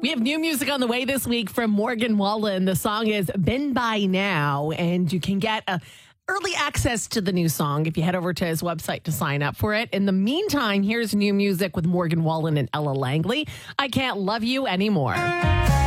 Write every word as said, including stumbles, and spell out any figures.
We have new music on the way this week from Morgan Wallen. The song is Been By Now, and you can get a early access to the new song if you head over to his website to sign up for it. In the meantime, here's new music with Morgan Wallen and Ella Langley. I Can't Love You Anymore.